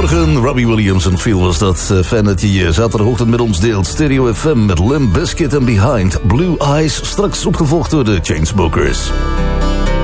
Goedemorgen, Robbie Williams en Feel was dat. Fijn dat je zaterdagochtend met ons deelt. Stereo FM met Limp Bizkit en Behind Blue Eyes. Straks opgevolgd door de Chainsmokers.